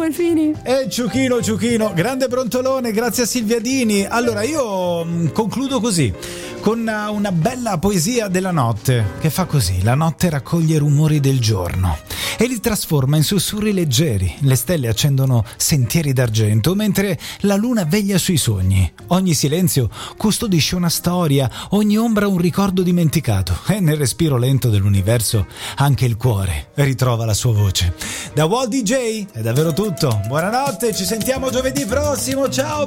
Alfini. E Ciuchino, grande brontolone, grazie a Silvia Dini. Allora io concludo così, con una bella poesia della notte, che fa così: la notte raccoglie i rumori del giorno e li trasforma in sussurri leggeri. Le stelle accendono sentieri d'argento, mentre la luna veglia sui sogni. Ogni silenzio custodisce una storia, ogni ombra un ricordo dimenticato, e nel respiro lento dell'universo anche il cuore ritrova la sua voce. Da Walt DJ è davvero tutto. Buonanotte, ci sentiamo giovedì prossimo. Ciao.